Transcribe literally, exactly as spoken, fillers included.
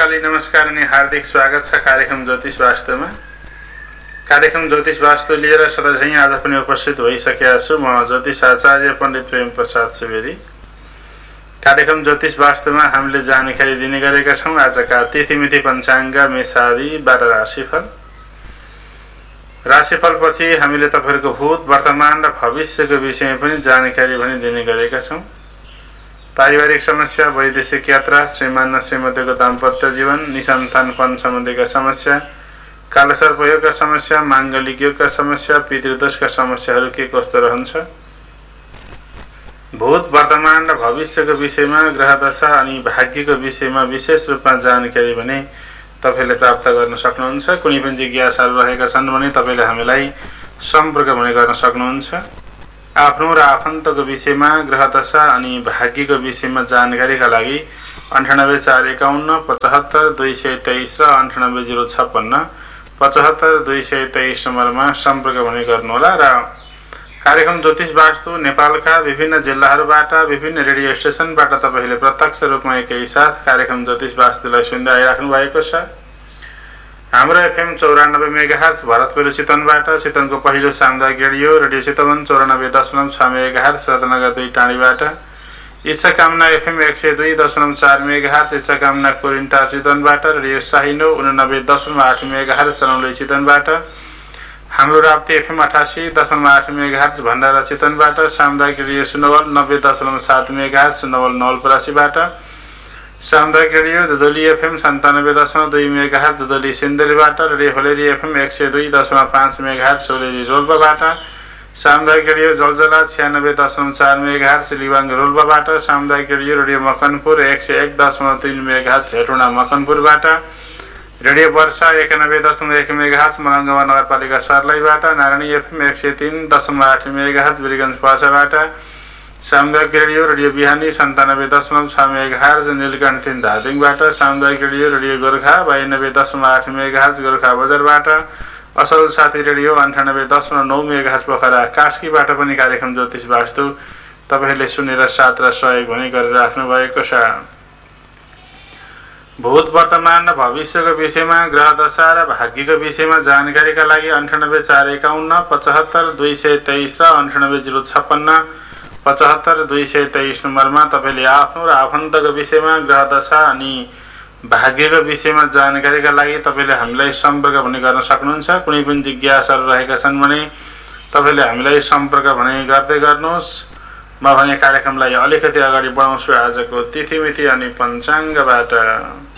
नेपाली नमस्कार अनि हार्दिक स्वागत छ कार्यक्रम ज्योतिष वास्तुमा। कार्यक्रम ज्योतिष वास्तु लिएर सधैँ आज पनि उपस्थित भइसकेका छु। म ज्योतिष आचार्य पण्डित प्रेम प्रसाद सुवेदी। कार्यक्रम ज्योतिष वास्तुमा हामीले जानकारी दिने गरेका छौँ। आजका तिथिमिति पञ्चाङ्ग मेषादि बाह्र राशिफल। राशिफलपछि हामीले तपाईहरुको भूत वर्तमान र भविष्यको विषयमा पनि जानकारी पनि दिने गरेका छौँ। पारिवारिक समस्या, वैदेशिक यात्रा, श्रीमान र श्रीमतीको दाम्पत्य जीवन, निसन्तानपन सम्बन्धीका समस्या, कालसर्प योगका समस्या, माङ्गलिक योगका समस्या, पितृदोषका समस्याहरू के कस्तो रहन्छ, भूत वर्तमान र भविष्यको विषयमा, ग्रह दशा अनि भाग्यको विषयमा विशेष रूपमा जानकारी भने तपाईले प्राप्त गर्न सक्नुहुन्छ। कुनै पनि जिज्ञासाहरू रहेका छन् भने तपाईले हामीलाई सम्पर्क भने गर्न सक्नुहुन्छ। आफ्नो र आफन्तको विषयमा, ग्रह दशा अनि भाग्यको विषयमा जानकारीका लागि अन्ठानब्बे चार एकाउन्न पचहत्तर दुई सय तेइस र अन्ठानब्बे जिरो छप्पन्न पचहत्तर दुई सय तेइस नम्बरमा सम्पर्क भने गर्नुहोला। र कार्यक्रम ज्योतिष वास्तु नेपालका विभिन्न जिल्लाहरूबाट, विभिन्न रेडियो स्टेसनबाट तपाईले प्रत्यक्ष रूपमा एकैसाथ कार्यक्रम ज्योतिष वास्तुलाई सुन्दै आइराख्नु भएको छ। हाम्रो एफएम चौरानब्बे मेगाहर्ज भरतपुर चितवनबाट, चितवनको पहिलो सामुदायिक रेडियो रेडियो चितवन चौरानब्बे दशमलव छ मेगाहर्ज रत्नगर दुई टाँडीबाट, इच्छा कामना एफएम एक सय दुई दशमलव चार मेगाहर्ज इच्छा कामना कोरिन्टा चितवनबाट, रेडियो साहिनो उनानब्बे दशमलव आठ मेगाहर्ज चनौली चितवनबाट, हाम्रो राप्ती एफएम अठासी दशमलव आठ मेगाहर्ज भण्डारा चितवनबाट, सामुदायिक रेडियो सुनवल नब्बे दशमलव सात मेगाहर्ज सुनवल नवलपरासीबाट, सामुदायिक रेडियो दुधोली एफएम सन्तानब्बे दशमलव दुई मेगाहर्ज दुधोली सिन्धुलीबाट, रेडियो होलेरी एफएम एक सय दुई दशमलव पाँच मेगाहर्ज सोलेरी रोल्पाबाट, सामुदायिक रेडियो जलजला छ्यानब्बे दशमलव चार मेगाहर्ज लिवाङ रोल्पाबाट, सामुदायिक रेडियो रेडियो मकनपुर एक सय एक दशमलव तीन मेगाहर्ज हेटुडा मकनपुरबाट, रेडियो वर्षा एकानब्बे दशमलव एक मेगाहर्ज मलङ्गवा नगरपालिका सर्लाहीबाट, नारायणी एफएम एक सय तीन दशमलव आठ मेगाहर्ज वीरगञ्ज पर्साबाट, सामुदायिक रेडियो रेडियो बिहानी सन्तानब्बे दशमलव छ मेगाहर्ज नीलकण्ठ तीन धादिङबाट, सामुदायिक रेडियो रेडियो गोर्खा बयानब्बे दशमलव आठ मेगाहर्ज गोर्खा बजारबाट, असल साथी रेडियो अन्ठानब्बे दशमलव नौ मेगाहर्ज पोखरा कास्कीबाट पनि कार्यक्रम ज्योतिष वास्तु तपाईहरूले सुनेर साथ र सहयोग भने गरिराख्नु भएको छ। भूत वर्तमान र भविष्यको विषयमा, ग्रह दशा र भाग्यको विषयमा जानकारीका लागि अन्ठानब्बे चार एकाउन्न पचहत्तर दुई सय तेइस र अन्ठानब्बे जिरो छप्पन्न पचहत्तर दुई सय तेइस नम्बरमा तपाईले आफ्नो र आफन्तको विषयमा, ग्रह दशा अनि भाग्यको विषयमा जानकारीका लागि तपाईले हामीलाई सम्पर्क भने गर्न सक्नुहुन्छ। कुनै पनि जिज्ञासाहरू रहेका छन् भने तपाईले हामीलाई सम्पर्क भने गर्दै गर्नुहोस्। म भने कार्यक्रमलाई अलिकति अगाडि बढाउँछु आजको तिथिमिति अनि पञ्चाङ्गबाट।